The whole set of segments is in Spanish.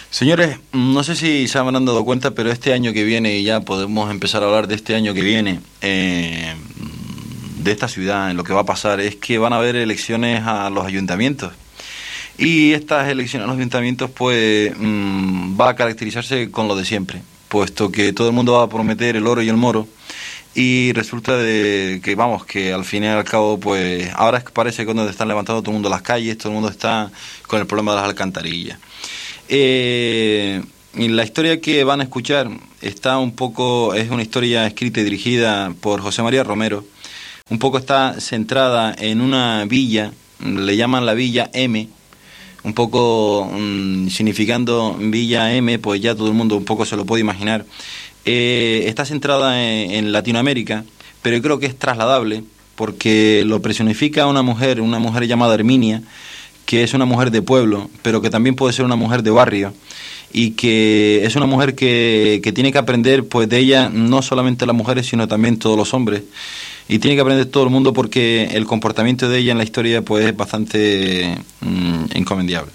Señores, no sé si se habrán dado cuenta, pero este año que viene, y ya podemos empezar a hablar de este año que viene, de esta ciudad, en lo que va a pasar, es que van a haber elecciones a los ayuntamientos. Y estas elecciones a los ayuntamientos, pues, va a caracterizarse con lo de siempre, puesto que todo el mundo va a prometer el oro y el moro. Y resulta de que, vamos, que al fin y al cabo, pues, ahora parece que cuando están levantando todo el mundo las calles, todo el mundo está con el problema de las alcantarillas. Y la historia que van a escuchar está un poco, es una historia escrita y dirigida por José María Romero. Un poco está centrada en una villa, le llaman la Villa M, un poco significando Villa M, pues ya todo el mundo un poco se lo puede imaginar. Está centrada en Latinoamérica, pero creo que es trasladable porque lo personifica una mujer llamada Herminia, que es una mujer de pueblo, pero que también puede ser una mujer de barrio, y que es una mujer que tiene que aprender pues de ella no solamente las mujeres, sino también todos los hombres, y tiene que aprender todo el mundo porque el comportamiento de ella en la historia pues es bastante encomendible.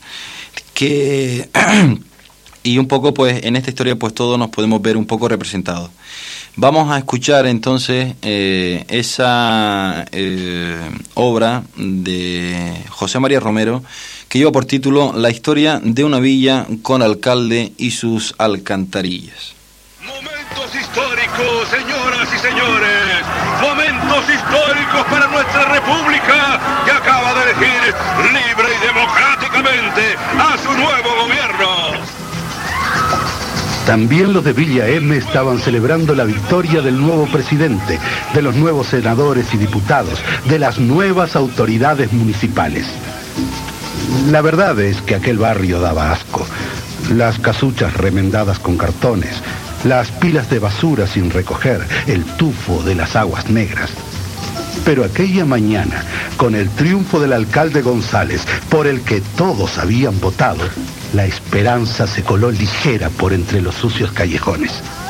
Y un poco pues en esta historia pues todos nos podemos ver un poco representados. Vamos a escuchar entonces esa obra de José María Romero que lleva por título La historia de una villa con alcalde y sus alcantarillas. Momentos históricos, señoras y señores, momentos históricos para nuestra república que acaba de elegir libre y democráticamente a su nuevo gobierno. También los de Villa M estaban celebrando la victoria del nuevo presidente, de los nuevos senadores y diputados, de las nuevas autoridades municipales. La verdad es que aquel barrio daba asco. Las casuchas remendadas con cartones, las pilas de basura sin recoger, el tufo de las aguas negras. Pero aquella mañana, con el triunfo del alcalde González, por el que todos habían votado, la esperanza se coló ligera por entre los sucios callejones.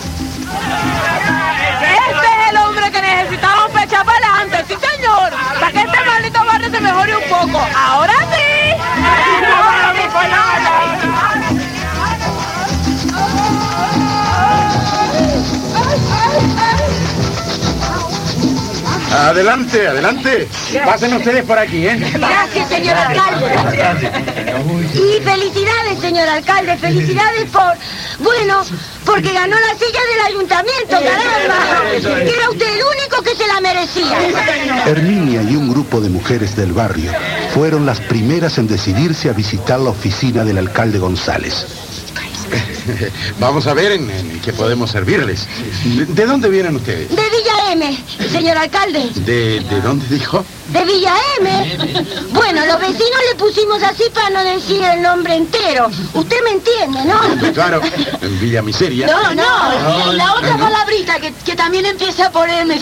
Este es el hombre que necesitamos para echar para adelante, sí señor, para que este maldito barrio se mejore un poco. Ahora sí. Adelante, adelante. Pasen ustedes por aquí, ¿eh? Gracias, señor alcalde. Y felicidades, señor alcalde. Felicidades porque ganó la silla del ayuntamiento, caramba. Era usted el único que se la merecía. Herminia y un grupo de mujeres del barrio fueron las primeras en decidirse a visitar la oficina del alcalde González. Vamos a ver en qué podemos servirles. ¿De dónde vienen ustedes? De Villa M, señor alcalde. ¿De dónde dijo? De Villa M. Bueno, los vecinos le pusimos así para no decir el nombre entero. Usted me entiende, ¿no? Claro, en Villa Miseria. No, la otra palabrita que también empieza por M.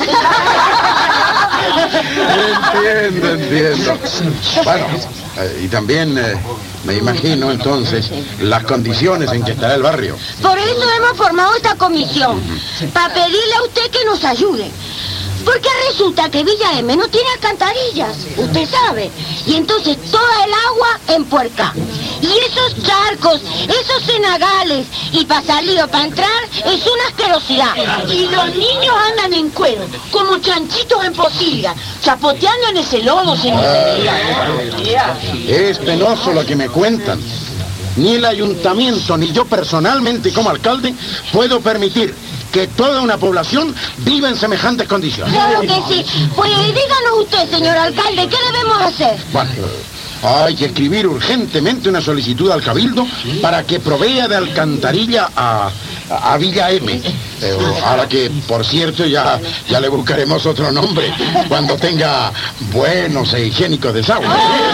Entiendo. Bueno, y también me imagino entonces las condiciones en que estará el barrio. Por eso hemos formado esta comisión, para pedirle a usted que nos ayude. Porque resulta que Villa M no tiene alcantarillas, usted sabe. Y entonces toda el agua empuerca. Y esos charcos, esos cenagales, y para salir o para entrar, es una asquerosidad. Y los niños andan en cuero, como chanchitos en posilga, chapoteando en ese lodo, señoría. Es penoso lo que me cuentan. Ni el ayuntamiento, ni yo personalmente como alcalde, puedo permitir que toda una población viva en semejantes condiciones. Claro que sí. Pues díganos usted, señor alcalde, ¿qué debemos hacer? Bueno, hay que escribir urgentemente una solicitud al Cabildo para que provea de alcantarilla a Villa M. Ahora que, por cierto, ya le buscaremos otro nombre cuando tenga buenos e higiénicos desagües.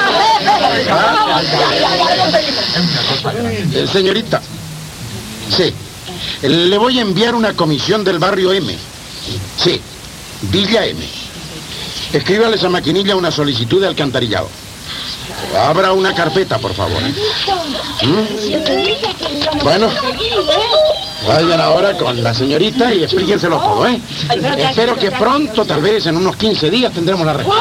Señorita, sí. Le voy a enviar una comisión del barrio M. Sí, Villa M. Escríbale a esa maquinilla una solicitud de alcantarillado. Abra una carpeta, por favor. Bueno, vayan ahora con la señorita y explíquenselo todo, ¿eh? Espero que pronto, tal vez en unos 15 días, tendremos la respuesta.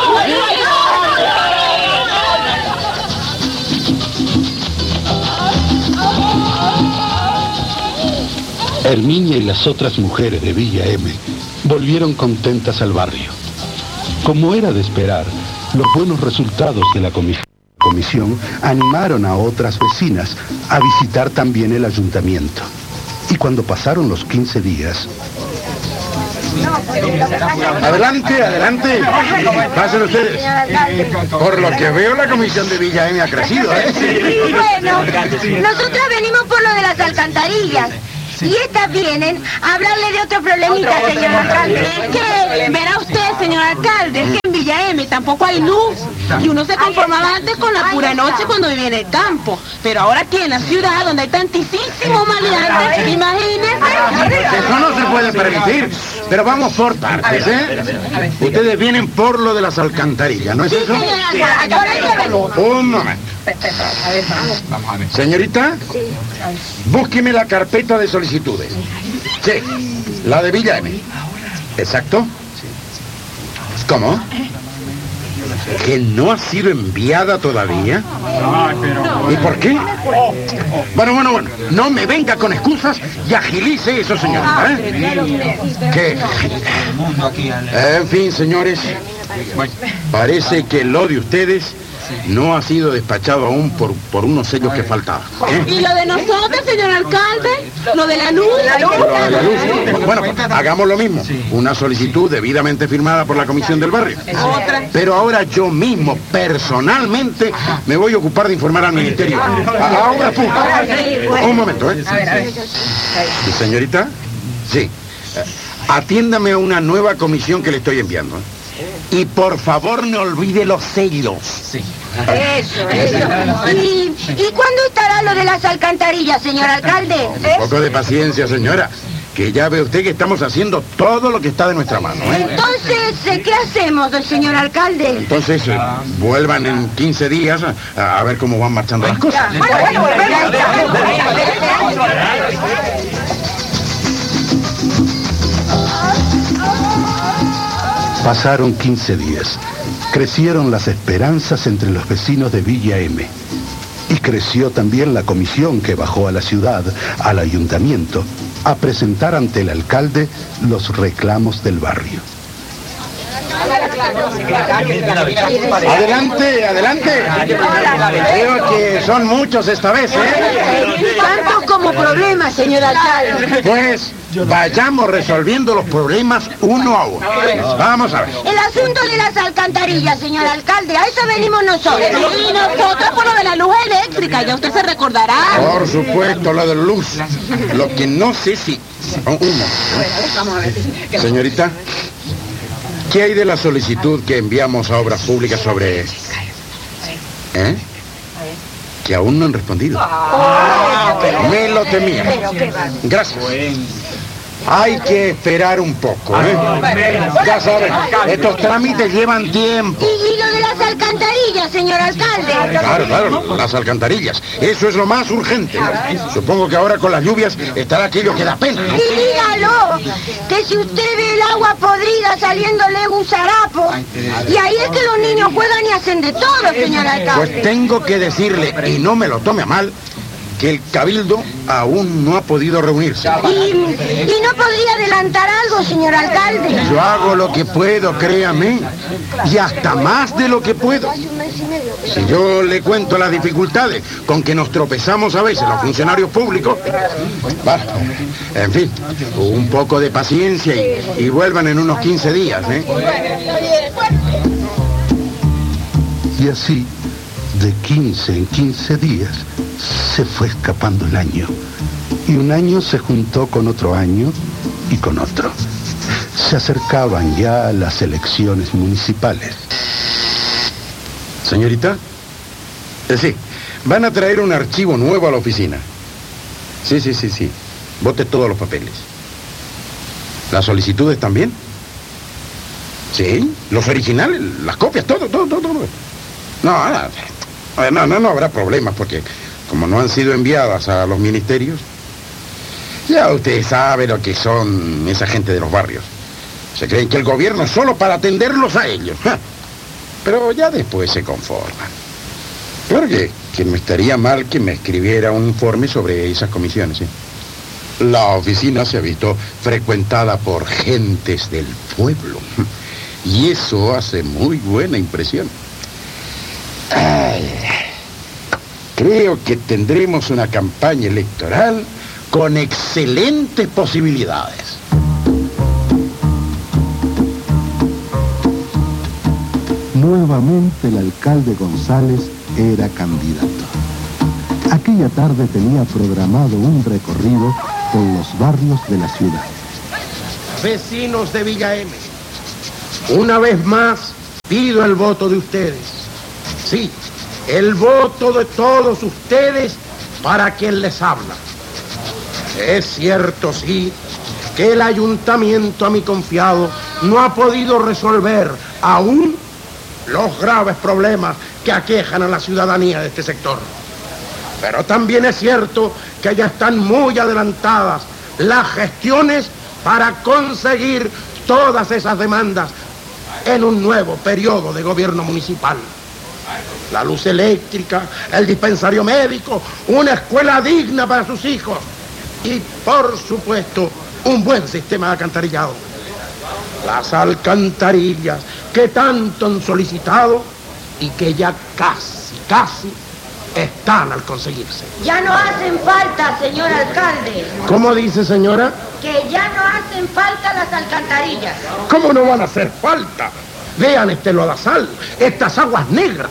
Herminia y las otras mujeres de Villa M volvieron contentas al barrio. Como era de esperar, los buenos resultados de la comisión animaron a otras vecinas a visitar también el ayuntamiento. Y cuando pasaron los 15 días... Adelante, adelante. Pasen ustedes. Por lo que veo, la comisión de Villa M ha crecido, ¿eh? Bueno, nosotras venimos por lo de las alcantarillas. Y estas vienen a hablarle de otro problemita, señor alcalde. Es que, verá usted, señor alcalde, es que en Villa M tampoco hay luz. Y uno se conformaba antes con la pura noche cuando vivía en el campo. Pero ahora aquí en la ciudad, donde hay tantísimos maleantes, imagínense. Eso no se puede permitir. Pero vamos por partes, ¿eh? Ustedes vienen por lo de las alcantarillas, ¿no es eso? Un momento. Señorita, búsqueme la carpeta de solicitudes. Sí, la de Villa M. ¿Exacto? ¿Cómo? ¿Que no ha sido enviada todavía? ¿Y por qué? Bueno, no me venga con excusas y agilice eso, señorita, ¿eh? ¿Qué? En fin, señores, parece que lo de ustedes no ha sido despachado aún por unos sellos que faltaban, ¿eh? ¿Y lo de nosotros, señor alcalde? ¿Lo de la luz? Bueno, pues, hagamos lo mismo. Una solicitud debidamente firmada por la comisión del barrio. Pero ahora yo mismo, personalmente, me voy a ocupar de informar al ministerio. Ahora, un momento, ¿eh? Señorita, sí. Atiéndame a una nueva comisión que le estoy enviando. Y por favor no olvide los sellos. Sí. Eso. ¿Y cuándo estará lo de las alcantarillas, señor alcalde? Un poco de paciencia, señora. Que ya ve usted que estamos haciendo todo lo que está de nuestra mano, ¿eh? Entonces, ¿qué hacemos, señor alcalde? Entonces, vuelvan en 15 días a ver cómo van marchando las cosas. Pasaron 15 días. Crecieron las esperanzas entre los vecinos de Villa M. Y creció también la comisión que bajó a la ciudad, al ayuntamiento, a presentar ante el alcalde los reclamos del barrio. Adelante. Creo que son muchos esta vez, ¿eh? Tantos como problemas, señor alcalde. Pues vayamos resolviendo los problemas uno a uno. Vamos a ver. El asunto de las alcantarillas, señor alcalde, a eso venimos nosotros. Y nosotros por lo de la luz eléctrica, ya usted se recordará. Por supuesto, lo de la luz. Lo que no sé si... Señorita, ¿qué hay de la solicitud que enviamos a Obras Públicas sobre... Que aún no han respondido? Me lo temía. Gracias. Hay que esperar un poco, ¿eh? Ya saben, estos trámites llevan tiempo. ¿Y lo de las alcantarillas, señor alcalde? Claro, las alcantarillas. Eso es lo más urgente. Supongo que ahora con las lluvias estará aquello que da pena, ¿no? Y dígalo, que si usted ve el agua podrida saliéndole gusarapo, y ahí es que los niños juegan y hacen de todo, señor alcalde. Pues tengo que decirle, y no me lo tome a mal, que el cabildo aún no ha podido reunirse. ¿Y no podría adelantar algo, señor alcalde? Yo hago lo que puedo, créame, y hasta más de lo que puedo. Si yo le cuento las dificultades con que nos tropezamos a veces los funcionarios públicos, en fin, un poco de paciencia y vuelvan en unos 15 días, ¿eh? Y así, de 15 en 15 días, se fue escapando el año. Y un año se juntó con otro año y con otro. Se acercaban ya las elecciones municipales. Señorita, sí, van a traer un archivo nuevo a la oficina. Sí. Bote todos los papeles. ¿Las solicitudes también? Sí, los originales, las copias, todo. No habrá problemas porque como no han sido enviadas a los ministerios, ya usted sabe lo que son esa gente de los barrios. Se creen que el gobierno es solo para atenderlos a ellos. Pero ya después se conforman. Claro que no estaría mal que me escribiera un informe sobre esas comisiones, ¿sí? La oficina se ha visto frecuentada por gentes del pueblo. Y eso hace muy buena impresión. Creo que tendremos una campaña electoral con excelentes posibilidades. Nuevamente el alcalde González era candidato. Aquella tarde tenía programado un recorrido por los barrios de la ciudad. Vecinos de Villa M, una vez más pido el voto de ustedes. Sí, el voto de todos ustedes para quien les habla. Es cierto, sí, que el ayuntamiento a mí confiado no ha podido resolver aún los graves problemas que aquejan a la ciudadanía de este sector. Pero también es cierto que ya están muy adelantadas las gestiones para conseguir todas esas demandas en un nuevo periodo de gobierno municipal. La luz eléctrica, el dispensario médico, una escuela digna para sus hijos y, por supuesto, un buen sistema de alcantarillado. Las alcantarillas que tanto han solicitado y que ya casi están al conseguirse. Ya no hacen falta, señor alcalde. ¿Cómo dice, señora? Que ya no hacen falta las alcantarillas. ¿Cómo no van a hacer falta? Vean este lodazal, estas aguas negras.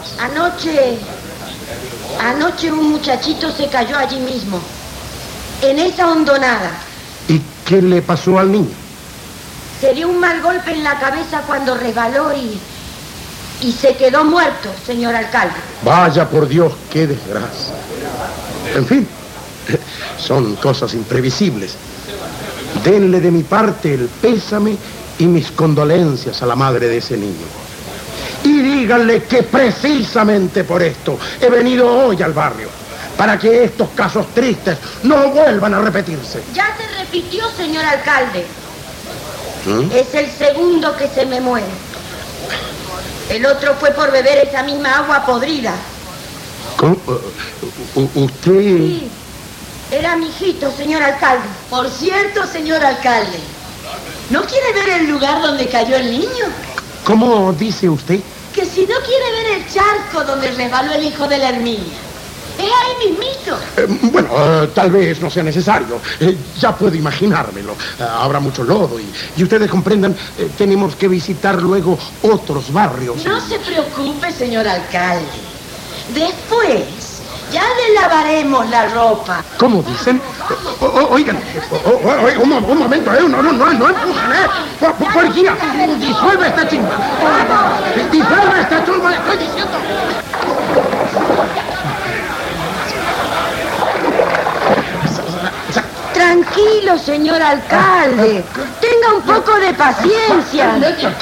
Anoche un muchachito se cayó allí mismo, en esa hondonada. ¿Y qué le pasó al niño? Se dio un mal golpe en la cabeza cuando resbaló y se quedó muerto, señor alcalde. Vaya por Dios, qué desgracia. En fin, son cosas imprevisibles. Denle de mi parte el pésame y mis condolencias a la madre de ese niño. Y díganle que precisamente por esto he venido hoy al barrio, para que estos casos tristes no vuelvan a repetirse. Ya se repitió, señor alcalde. Es el segundo que se me muere. El otro fue por beber esa misma agua podrida. ¿Cómo? ¿Usted...? Sí, era mi hijito, señor alcalde. Por cierto, señor alcalde, ¿no quiere ver el lugar donde cayó el niño? ¿Cómo dice usted? Que si no quiere ver el charco donde resbaló el hijo de la Herminia. Es ahí mismito. Bueno, tal vez no sea necesario. Ya puedo imaginármelo. Habrá mucho lodo y ustedes comprendan, tenemos que visitar luego otros barrios. No se preocupe, señor alcalde. Después, ya le lavaremos la ropa. ¿Cómo dicen? Oigan, un momento, no empujan, Policía, disuelve esta chimba. Disuelve esta chimba, le estoy diciendo. Tranquilo, señor alcalde. Tenga un poco de paciencia.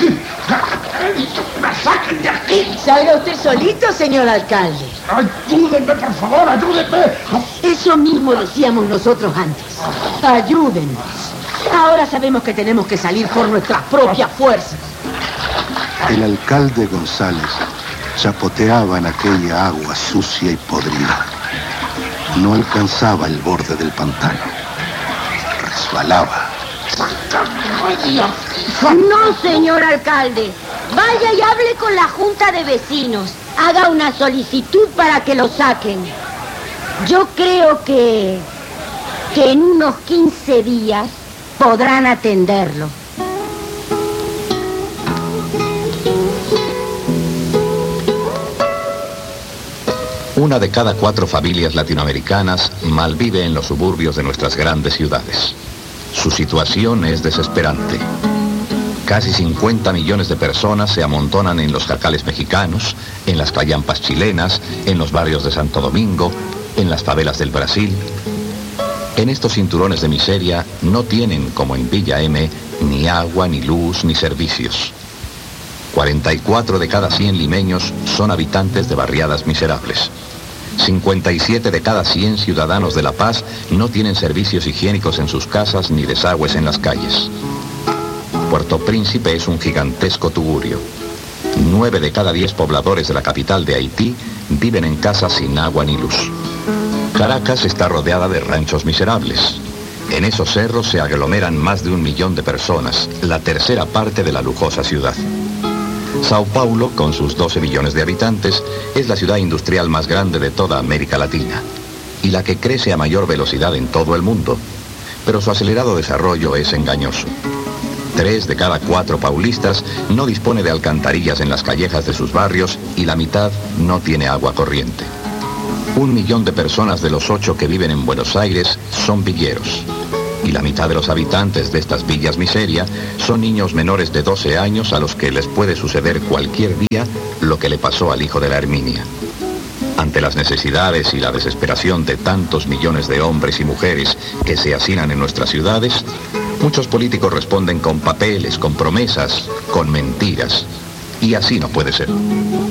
¡Saquen de aquí! Salga usted solito, señor alcalde. Ayúdenme, por favor, ayúdenme. Eso mismo decíamos nosotros antes. Ayúdennos. Ahora sabemos que tenemos que salir por nuestras propias fuerzas. El alcalde González chapoteaba en aquella agua sucia y podrida. No alcanzaba el borde del pantano. Resbalaba. No, señor alcalde. Vaya y hable con la junta de vecinos. Haga una solicitud para que lo saquen. Yo creo que en unos 15 días podrán atenderlo. Una de cada 4 familias latinoamericanas malvive en los suburbios de nuestras grandes ciudades. Su situación es desesperante. Casi 50 millones de personas se amontonan en los jacales mexicanos, en las callampas chilenas, en los barrios de Santo Domingo, en las favelas del Brasil. En estos cinturones de miseria no tienen, como en Villa M, ni agua, ni luz, ni servicios. 44 de cada 100 limeños son habitantes de barriadas miserables. 57 de cada 100 ciudadanos de La Paz no tienen servicios higiénicos en sus casas ni desagües en las calles. Puerto Príncipe es un gigantesco tugurio. 9 de cada 10 pobladores de la capital de Haití viven en casas sin agua ni luz. Caracas está rodeada de ranchos miserables. En esos cerros se aglomeran más de 1 millón de personas, la tercera parte de la lujosa ciudad. Sao Paulo, con sus 12 millones de habitantes, es la ciudad industrial más grande de toda América Latina y la que crece a mayor velocidad en todo el mundo. Pero su acelerado desarrollo es engañoso. 3 de cada 4 paulistas no dispone de alcantarillas en las callejas de sus barrios y la mitad no tiene agua corriente. 1 millón de personas de los 8 que viven en Buenos Aires son villeros. Y la mitad de los habitantes de estas villas miseria son niños menores de 12 años a los que les puede suceder cualquier día lo que le pasó al hijo de la Herminia. Ante las necesidades y la desesperación de tantos millones de hombres y mujeres que se hacinan en nuestras ciudades, muchos políticos responden con papeles, con promesas, con mentiras. Y así no puede ser.